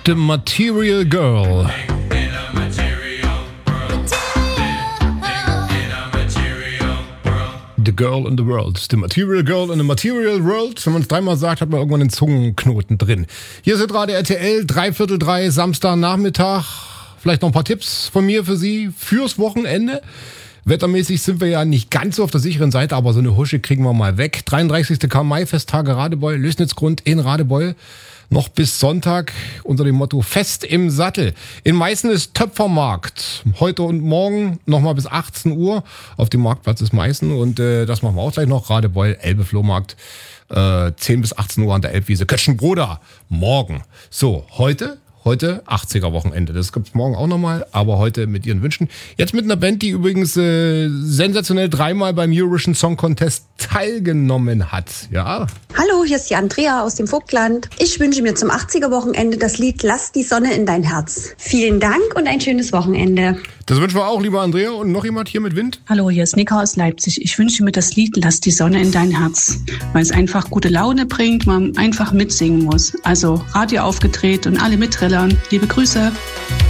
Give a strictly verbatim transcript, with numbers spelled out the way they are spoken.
The Material Girl. The Girl in the World. The Material Girl in the Material World. Wenn man es dreimal sagt, hat man irgendwann einen Zungenknoten drin. Hier sind gerade R T L, dreiviertel drei, Samstagnachmittag. Vielleicht noch ein paar Tipps von mir für Sie fürs Wochenende. Wettermäßig sind wir ja nicht ganz so auf der sicheren Seite, aber so eine Husche kriegen wir mal weg. dreiunddreißigster Karl-May-Festtage Radebeul, Lößnitzgrund in Radebeul. Noch bis Sonntag unter dem Motto Fest im Sattel. In Meißen ist Töpfermarkt. Heute und morgen nochmal bis achtzehn Uhr. Auf dem Marktplatz ist Meißen und äh, das machen wir auch gleich noch. Radebeul, Elbe-Flohmarkt. Äh, zehn bis achtzehn Uhr an der Elbwiese. Kötschenbroda. Morgen. So, heute... Heute achtziger-Wochenende. Das gibt's morgen auch nochmal, aber heute mit Ihren Wünschen. Jetzt mit einer Band, die übrigens äh, sensationell dreimal beim Eurovision Song Contest teilgenommen hat. Ja. Hallo, hier ist die Andrea aus dem Vogtland. Ich wünsche mir zum achtziger-Wochenende das Lied Lass die Sonne in dein Herz. Vielen Dank und ein schönes Wochenende. Das wünschen wir auch, lieber Andrea. Und noch jemand hier mit Wind? Hallo, hier ist Nika aus Leipzig. Ich wünsche mir das Lied Lass die Sonne in dein Herz, weil es einfach gute Laune bringt, man einfach mitsingen muss. Also Radio aufgedreht und alle mitträllern. Liebe Grüße.